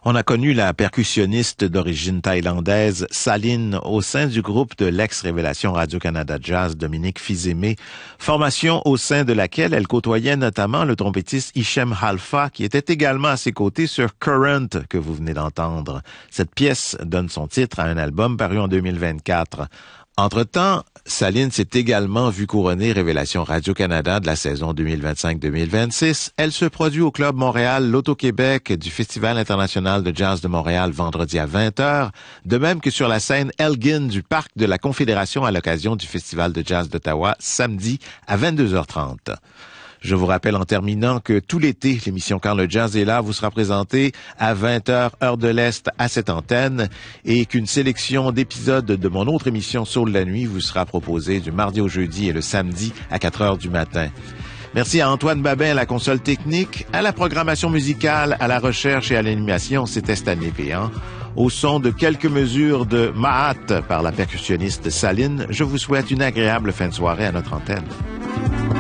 On a connu la percussionniste d'origine thaïlandaise Saline au sein du groupe de l'ex-révélation Radio-Canada Jazz Dominique Fils-Aimé, formation au sein de laquelle elle côtoyait notamment le trompettiste Hichem Halfa qui était également à ses côtés sur Current que vous venez d'entendre. Cette pièce donne son titre à un album paru en 2024. Entre-temps, Saline s'est également vue couronner Révélation Radio-Canada de la saison 2025-2026. Elle se produit au Club Montréal, l'Auto-Québec du Festival international de jazz de Montréal vendredi à 20h, de même que sur la scène Elgin du Parc de la Confédération à l'occasion du Festival de jazz d'Ottawa samedi à 22h30. Je vous rappelle en terminant que tout l'été, l'émission Quand le jazz est là vous sera présentée à 20h, heure de l'Est, à cette antenne, et qu'une sélection d'épisodes de mon autre émission Soul la nuit vous sera proposée du mardi au jeudi et le samedi à 4h du matin. Merci à Antoine Babin à la console technique, à la programmation musicale, à la recherche et à l'animation, c'était Stanley Péan. Au son de quelques mesures de Mahat par la percussionniste Saline, je vous souhaite une agréable fin de soirée à notre antenne.